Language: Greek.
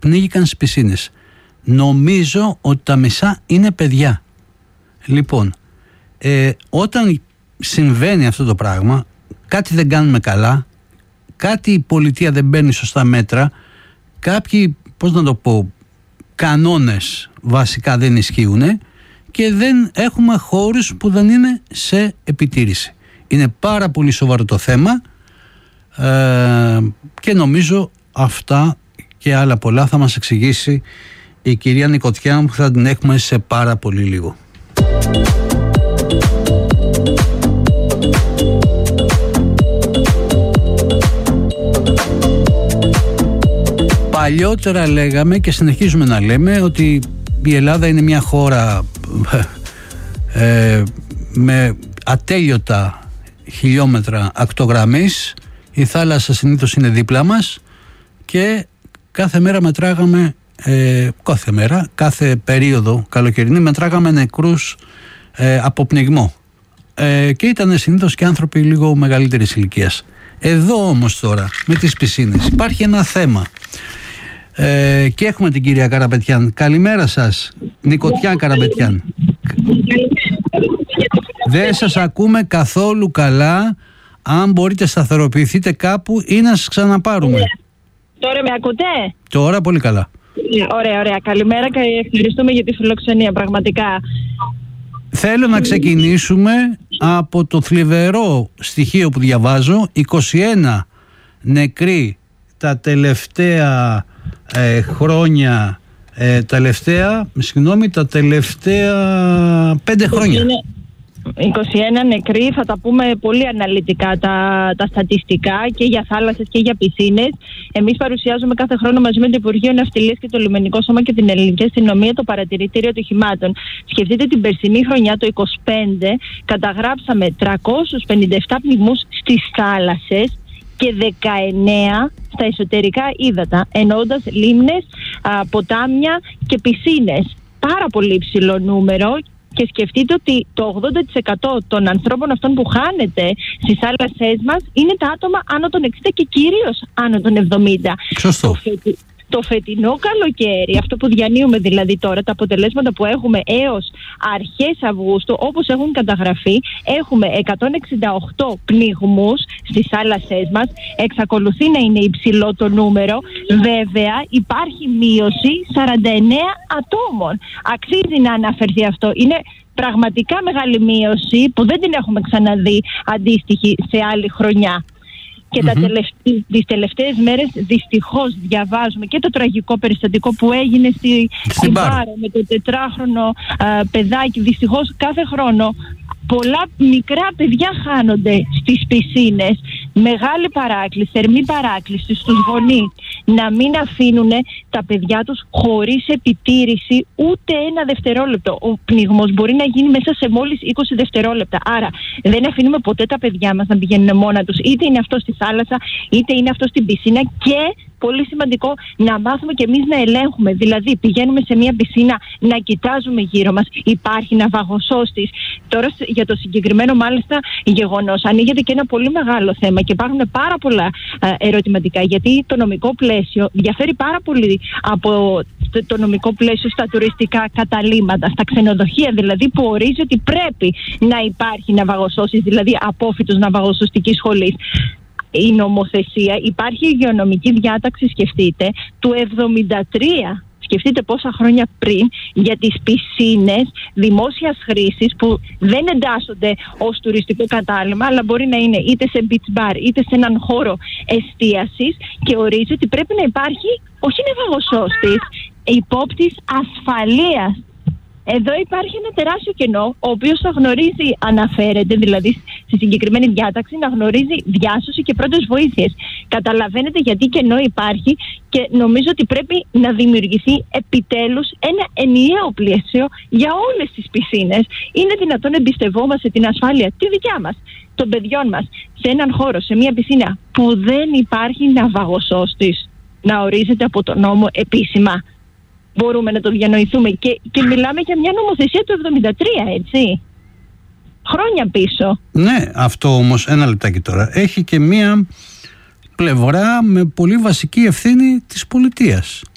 πνίγηκαν στις πισίνες. Νομίζω ότι τα μισά είναι παιδιά. Λοιπόν, όταν συμβαίνει αυτό το πράγμα, κάτι δεν κάνουμε καλά, κάτι η πολιτεία δεν παίρνει σωστά μέτρα, κάποιοι, πώς να το πω, κανόνες βασικά δεν ισχύουν και δεν έχουμε χώρους που δεν είναι σε επιτήρηση. Είναι πάρα πολύ σοβαρό το θέμα και νομίζω αυτά και άλλα πολλά θα μας εξηγήσει η κυρία Νικοτιά, που θα την έχουμε σε πάρα πολύ λίγο. Παλιότερα λέγαμε και συνεχίζουμε να λέμε ότι η Ελλάδα είναι μια χώρα με ατέλειωτα χιλιόμετρα ακτογραμμής. Η θάλασσα συνήθως είναι δίπλα μας και κάθε μέρα μετράγαμε, κάθε περίοδο καλοκαιρινή μετράγαμε νεκρούς από πνιγμό και ήταν συνήθως και άνθρωποι λίγο μεγαλύτερης ηλικίας. Εδώ όμως τώρα με τις πισίνες υπάρχει ένα θέμα και έχουμε την κυρία Καραπετιάν. Καλημέρα σας, Νικοτιά Καραπετιάν. Δεν σας ακούμε καθόλου καλά. Αν μπορείτε σταθεροποιηθείτε κάπου ή να σας ξαναπάρουμε. Τώρα με ακούτε? Τώρα πολύ καλά. Ωραία. Καλημέρα και ευχαριστούμε για τη φιλοξενία, πραγματικά. Θέλω να ξεκινήσουμε από το θλιβερό στοιχείο που διαβάζω. 21 νεκροί τα τελευταία χρόνια, τα τελευταία 5 χρόνια. 21 νεκροί, θα τα πούμε πολύ αναλυτικά τα στατιστικά και για θάλασσες και για πισίνες. Εμείς παρουσιάζουμε κάθε χρόνο μαζί με το Υπουργείο Ναυτιλίας και το Λιμενικό Σώμα και την Ελληνική Αστυνομία το παρατηρητήριο ατυχημάτων. Σκεφτείτε την περσινή χρονιά, το 25, καταγράψαμε 357 πνιγμούς στις θάλασσες και 19 στα εσωτερικά ύδατα, εννοώντας λίμνες, ποτάμια και πισίνες. Πάρα πολύ υψηλό νούμερο. Και σκεφτείτε ότι το 80% των ανθρώπων αυτών που χάνεται στις θάλασσές μας είναι τα άτομα άνω των 60 και κυρίως άνω των 70. Σωστό. Το φετινό καλοκαίρι, αυτό που διανύουμε δηλαδή τώρα, τα αποτελέσματα που έχουμε έως αρχές Αυγούστου, όπως έχουν καταγραφεί, έχουμε 168 πνιγμούς στις θάλασσές μας. Εξακολουθεί να είναι υψηλό το νούμερο. Βέβαια υπάρχει μείωση 49 ατόμων. Αξίζει να αναφερθεί αυτό. Είναι πραγματικά μεγάλη μείωση που δεν την έχουμε ξαναδεί αντίστοιχη σε άλλη χρονιά. Και τις τελευταίες μέρες δυστυχώς διαβάζουμε και το τραγικό περιστατικό που έγινε στην Πάρο με το 4χρονο παιδάκι. Δυστυχώς κάθε χρόνο πολλά μικρά παιδιά χάνονται στις πισίνες. Μεγάλη παράκληση, θερμή παράκληση στους γονείς να μην αφήνουν τα παιδιά τους χωρίς επιτήρηση ούτε ένα δευτερόλεπτο. Ο πνιγμός μπορεί να γίνει μέσα σε μόλις 20 δευτερόλεπτα. Άρα δεν αφήνουμε ποτέ τα παιδιά μας να πηγαίνουν μόνα τους. Είτε είναι αυτό στη θάλασσα, είτε είναι αυτό στην πισίνα. Και πολύ σημαντικό να μάθουμε και εμείς να ελέγχουμε. Δηλαδή πηγαίνουμε σε μια πισίνα να κοιτάζουμε γύρω μας. Υπάρχει ναυαγοσώστης. Τώρα για το συγκεκριμένο μάλιστα γεγονός ανοίγεται και ένα πολύ μεγάλο θέμα και υπάρχουν πάρα πολλά ερωτηματικά, γιατί το νομικό πλαίσιο διαφέρει πάρα πολύ από το νομικό πλαίσιο στα τουριστικά καταλύματα, στα ξενοδοχεία δηλαδή, που ορίζει ότι πρέπει να υπάρχει ναυαγοσώστης, δηλαδή απόφοιτος ναυαγοσωστικής σχολής. Η νομοθεσία, υπάρχει υγειονομική διάταξη, σκεφτείτε, του 73. Σκεφτείτε πόσα χρόνια πριν, για τις πισίνες δημόσιας χρήσης που δεν εντάσσονται ως τουριστικό κατάλημα, αλλά μπορεί να είναι είτε σε beach bar είτε σε έναν χώρο εστίασης, και ορίζει ότι πρέπει να υπάρχει όχι ναυαγοσώστης, υπόπτης ασφαλείας. Εδώ υπάρχει ένα τεράστιο κενό, ο οποίος θα γνωρίζει, αναφέρεται δηλαδή στη συγκεκριμένη διάταξη, να γνωρίζει διάσωση και πρώτες βοήθειες. Καταλαβαίνετε γιατί κενό υπάρχει, και νομίζω ότι πρέπει να δημιουργηθεί επιτέλους ένα ενιαίο πλαίσιο για όλες τις πισίνες. Είναι δυνατόν να εμπιστευόμαστε την ασφάλεια, τη δικιά μας, των παιδιών μας, σε έναν χώρο, σε μια πισίνα που δεν υπάρχει ναυαγοσώστης, να ορίζεται από τον νόμο επίσημα? Μπορούμε να το διανοηθούμε? Και μιλάμε για μια νομοθεσία του 73, έτσι. Χρόνια πίσω. Ναι, αυτό όμως, ένα λεπτάκι τώρα, έχει και μια πλευρά με πολύ βασική ευθύνη της πολιτείας.